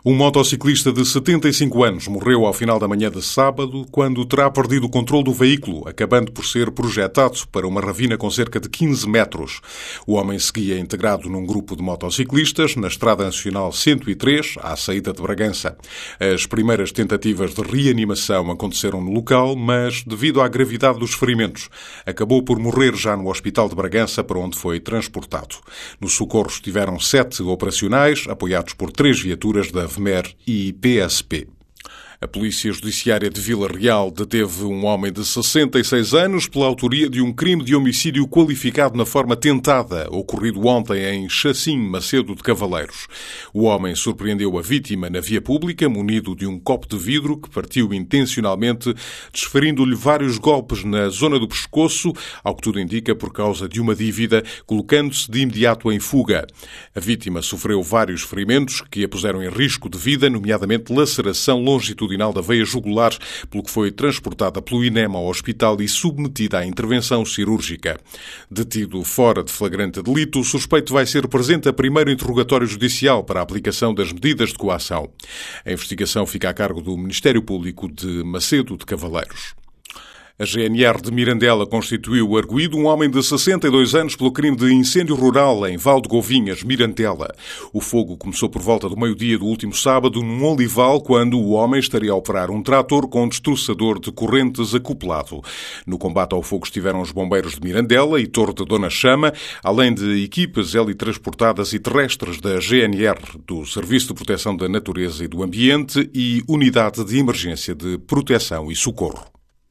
Um motociclista de 75 anos morreu ao final da manhã de sábado quando terá perdido o controle do veículo, acabando por ser projetado para uma ravina com cerca de 15 metros. O homem seguia integrado num grupo de motociclistas na Estrada Nacional 103, à saída de Bragança. As primeiras tentativas de reanimação aconteceram no local, mas, devido à gravidade dos ferimentos, acabou por morrer já no Hospital de Bragança, para onde foi transportado. No socorro estiveram 7 operacionais, apoiados por 3 viaturas da VMER e PSP. A Polícia Judiciária de Vila Real deteve um homem de 66 anos pela autoria de um crime de homicídio qualificado na forma tentada, ocorrido ontem em Chacim, Macedo de Cavaleiros. O homem surpreendeu a vítima na via pública, munido de um copo de vidro que partiu intencionalmente, desferindo-lhe vários golpes na zona do pescoço, ao que tudo indica por causa de uma dívida, colocando-se de imediato em fuga. A vítima sofreu vários ferimentos que a puseram em risco de vida, nomeadamente laceração longitudinal da veia jugular, pelo que foi transportada pelo INEM ao hospital e submetida à intervenção cirúrgica. Detido fora de flagrante delito, o suspeito vai ser presente a primeiro interrogatório judicial para a aplicação das medidas de coação. A investigação fica a cargo do Ministério Público de Macedo de Cavaleiros. A GNR de Mirandela constituiu arguido um homem de 62 anos pelo crime de incêndio rural em Val de Govinhas, Mirandela. O fogo começou por volta do meio-dia do último sábado num olival, quando o homem estaria a operar um trator com destroçador de correntes acoplado. No combate ao fogo estiveram os bombeiros de Mirandela e Torre de Dona Chama, além de equipas helitransportadas e terrestres da GNR, do Serviço de Proteção da Natureza e do Ambiente e Unidade de Emergência de Proteção e Socorro.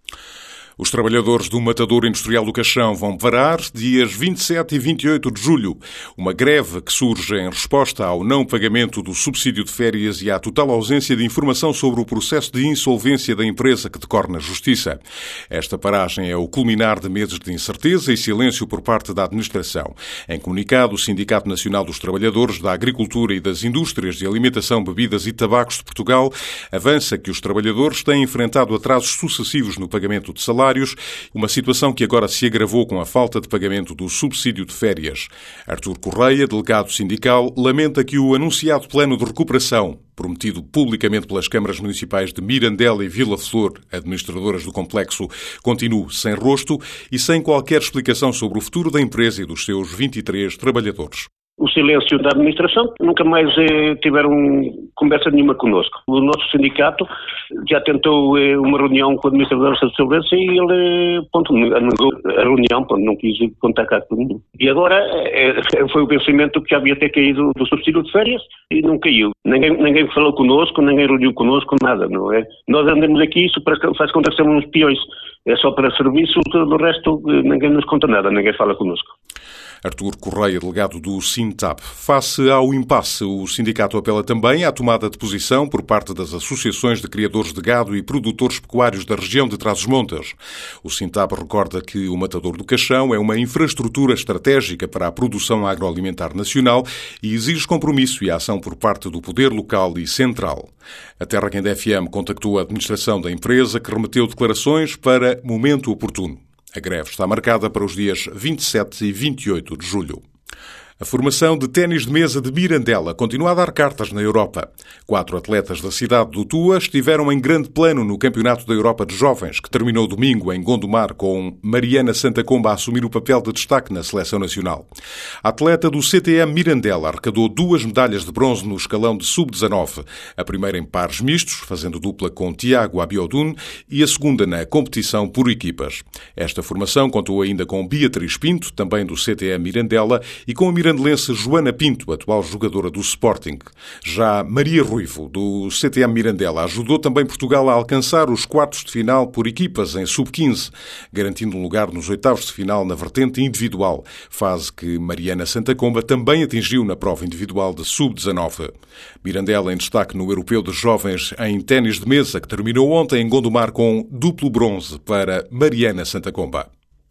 Os trabalhadores do Matadouro Industrial do Caixão vão parar dias 27 e 28 de julho. Uma greve que surge em resposta ao não pagamento do subsídio de férias e à total ausência de informação sobre o processo de insolvência da empresa que decorre na Justiça. Esta paragem é o culminar de meses de incerteza e silêncio por parte da administração. Em comunicado, o Sindicato Nacional dos Trabalhadores da Agricultura e das Indústrias de Alimentação, Bebidas e Tabacos de Portugal avança que os trabalhadores têm enfrentado atrasos sucessivos no pagamento de salários, uma situação que agora se agravou com a falta de pagamento do subsídio de férias. Artur Correia, delegado sindical, lamenta que o anunciado plano de recuperação, prometido publicamente pelas câmaras municipais de Mirandela e Vila Flor, administradoras do complexo, continue sem rosto e sem qualquer explicação sobre o futuro da empresa e dos seus 23 trabalhadores. O silêncio da administração, nunca mais tiveram conversa nenhuma connosco. O nosso sindicato já tentou uma reunião com o administrador de segurança e ele negou a reunião, não quis contactar com ninguém. E agora foi o vencimento que havia ter caído do subsídio de férias e não caiu. Ninguém falou connosco, ninguém reuniu connosco, nada, não é? Nós andamos aqui, isso faz conta que somos uns peões. É só para serviço, do resto ninguém nos conta nada, ninguém fala connosco. Artur Correia, delegado do Sintap. Face ao impasse, o sindicato apela também à tomada de posição por parte das associações de criadores de gado e produtores pecuários da região de Trás-os-Montes. O Sintap recorda que o Matadouro do Caixão é uma infraestrutura estratégica para a produção agroalimentar nacional e exige compromisso e ação por parte do poder local e central. A Terra Quente FM contactou a administração da empresa, que remeteu declarações para momento oportuno. A greve está marcada para os dias 27 e 28 de julho. A formação de ténis de mesa de Mirandela continua a dar cartas na Europa. 4 atletas da cidade do Tua estiveram em grande plano no Campeonato da Europa de Jovens, que terminou domingo em Gondomar, com Mariana Santacomba a assumir o papel de destaque na seleção nacional. A atleta do CTM Mirandela arrecadou 2 medalhas de bronze no escalão de sub-19, a primeira em pares mistos, fazendo dupla com Tiago Abiodun, e a segunda na competição por equipas. Esta formação contou ainda com Beatriz Pinto, também do CTM Mirandela, e com a mirandelense Joana Pinto, atual jogadora do Sporting. Já Maria Ruivo, do CTM Mirandela, ajudou também Portugal a alcançar os quartos de final por equipas em sub-15, garantindo um lugar nos oitavos de final na vertente individual, fase que Mariana Santacomba também atingiu na prova individual de sub-19. Mirandela em destaque no Europeu de Jovens em ténis de mesa, que terminou ontem em Gondomar com duplo bronze para Mariana Santacomba.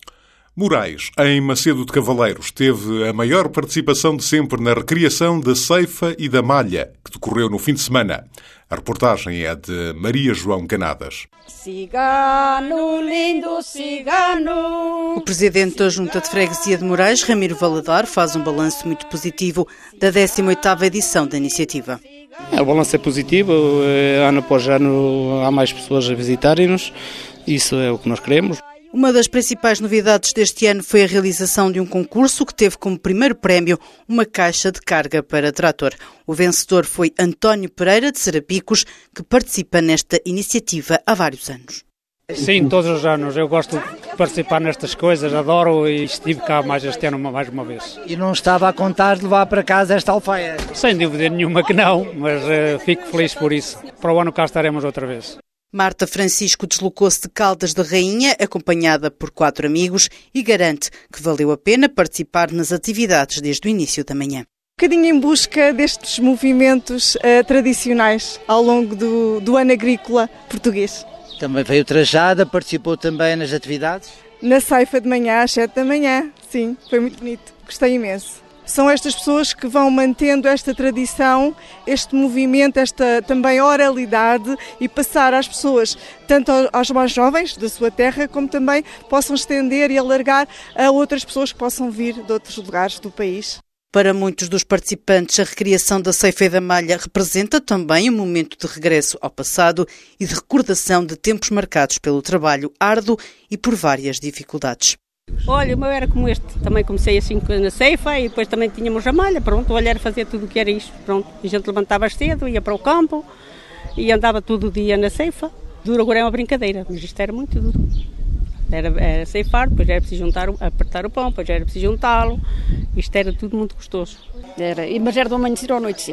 Moraes, em Macedo de Cavaleiros, teve a maior participação de sempre na recriação da ceifa e da malha, que decorreu no fim de semana. A reportagem é de Maria João Canadas. Cigano, lindo cigano. O presidente da Junta de Freguesia de Moraes, Ramiro Valadar, faz um balanço muito positivo da 18ª edição da iniciativa. O balanço é positivo, ano após ano há mais pessoas a visitarem-nos, isso é o que nós queremos. Uma das principais novidades deste ano foi a realização de um concurso que teve como primeiro prémio uma caixa de carga para trator. O vencedor foi António Pereira, de Serapicos, que participa nesta iniciativa há vários anos. Sim, todos os anos. Eu gosto de participar nestas coisas, adoro e estive cá mais este ano mais uma vez. E não estava a contar de levar para casa esta alfaia? Sem dúvida nenhuma que não, mas fico feliz por isso. Para o ano cá estaremos outra vez. Marta Francisco deslocou-se de Caldas da Rainha, acompanhada por 4 amigos, e garante que valeu a pena participar nas atividades desde o início da manhã. Um bocadinho em busca destes movimentos tradicionais ao longo do ano agrícola português. Também veio trajada, participou também nas atividades? Na ceifa de manhã, às 7 da manhã, sim, foi muito bonito, gostei imenso. São estas pessoas que vão mantendo esta tradição, este movimento, esta também oralidade e passar às pessoas, tanto aos mais jovens da sua terra, como também possam estender e alargar a outras pessoas que possam vir de outros lugares do país. Para muitos dos participantes, a recriação da Ceifa e da Malha representa também um momento de regresso ao passado e de recordação de tempos marcados pelo trabalho árduo e por várias dificuldades. Olha, o meu era como este, também comecei assim na ceifa e depois também tínhamos a malha, pronto, olha, era fazer tudo o que era isto, pronto. A gente levantava cedo, ia para o campo e andava todo o dia na ceifa. Duro agora é uma brincadeira, mas isto era muito duro. Era ceifar, depois era preciso apertar o pão, depois era preciso juntá-lo, isto era tudo muito gostoso. Mas era do amanhecer ao anoitecer.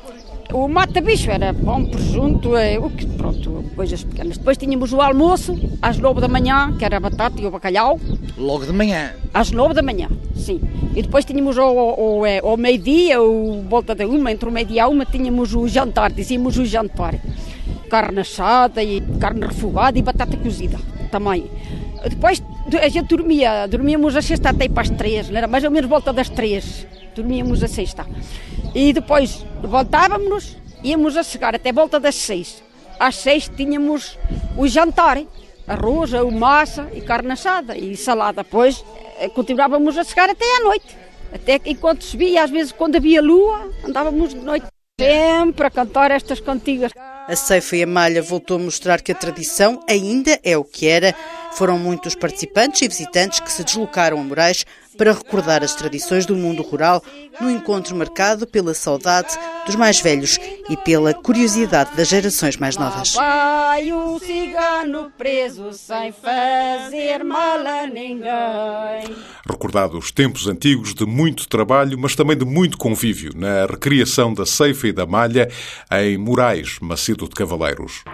O mata-bicho era pão, presunto, pronto, coisas pequenas. Depois tínhamos o almoço, às 9 da manhã, que era a batata e o bacalhau. Logo de manhã? Às 9 da manhã, sim. E depois tínhamos ao meio-dia, volta da uma, entre o meio-dia e a uma, tínhamos o jantar, dizíamos o jantar. Carne assada e carne refogada e batata cozida também. Depois a gente dormíamos a sexta até para as 3, não era? Mais ou menos volta das 3, dormíamos a sexta. E depois voltávamos, íamos a chegar até volta das 6. Às 6 tínhamos o jantar, arroz, massa e carne assada e salada. Depois continuávamos a chegar até à noite. Até que enquanto se via, às vezes quando havia lua, andávamos de noite. Sempre a cantar estas cantigas. A Ceifa e a Malha voltou a mostrar que a tradição ainda é o que era. Foram muitos participantes e visitantes que se deslocaram a Moraes para recordar as tradições do mundo rural, num encontro marcado pela saudade dos mais velhos e pela curiosidade das gerações mais novas. Vai o cigano preso sem fazer mal a ninguém. Recordados tempos antigos de muito trabalho, mas também de muito convívio na recriação da Ceifa e da Malha em Moraes, Macedo de Cavaleiros.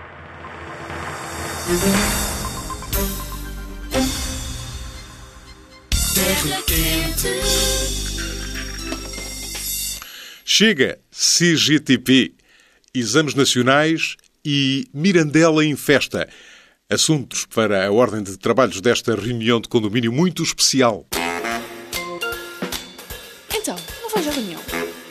Chega CGTP, exames nacionais e Mirandela em festa. Assuntos para a ordem de trabalhos desta reunião de condomínio muito especial. Então, não vais à reunião?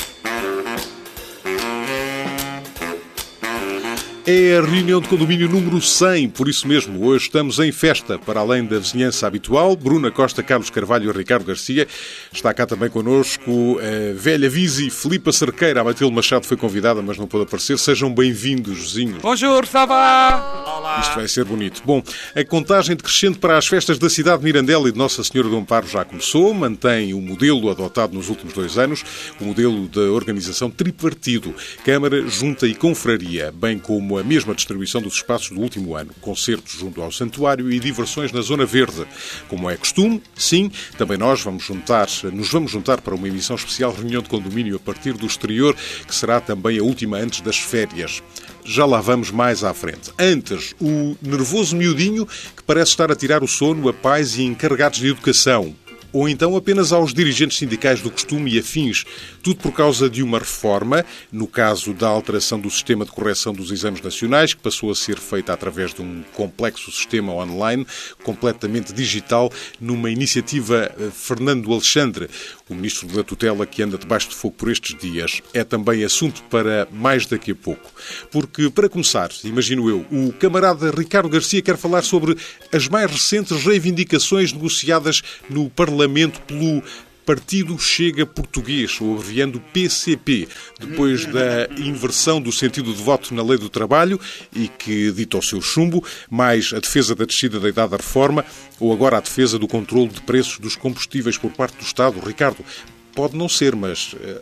É a reunião de condomínio número 100, por isso mesmo, hoje estamos em festa. Para além da vizinhança habitual, Bruna Costa, Carlos Carvalho e Ricardo Garcia. Está cá também connosco a velha Visi, Filipa Cerqueira. A Matilde Machado foi convidada, mas não pôde aparecer. Sejam bem-vindos, vizinhos. Bonjour, ça va? Olá. Isto vai ser bonito. Bom, a contagem decrescente para as festas da cidade de Mirandela e de Nossa Senhora do Amparo já começou. Mantém o modelo adotado nos últimos 2 anos, o modelo da organização tripartido, Câmara, Junta e Confraria, bem como a mesma distribuição dos espaços do último ano. Concertos junto ao Santuário e diversões na Zona Verde. Como é costume, sim, também nós nos vamos juntar para uma emissão especial reunião de condomínio a partir do exterior, que será também a última antes das férias. Já lá vamos mais à frente. Antes, o nervoso miudinho que parece estar a tirar o sono a pais e encarregados de educação. Ou então apenas aos dirigentes sindicais do costume e afins. Tudo por causa de uma reforma, no caso da alteração do sistema de correção dos exames nacionais, que passou a ser feita através de um complexo sistema online, completamente digital, numa iniciativa Fernando Alexandre, o ministro da tutela que anda debaixo de fogo por estes dias. É também assunto para mais daqui a pouco. Porque, para começar, imagino eu, o camarada Ricardo Garcia quer falar sobre as mais recentes reivindicações negociadas no Parlamento pelo Partido Chega Português, ou abreviando PCP, depois da inversão do sentido de voto na Lei do Trabalho e que dita o seu chumbo, mais a defesa da descida da idade da reforma ou agora a defesa do controle de preços dos combustíveis por parte do Estado. Ricardo, pode não ser, mas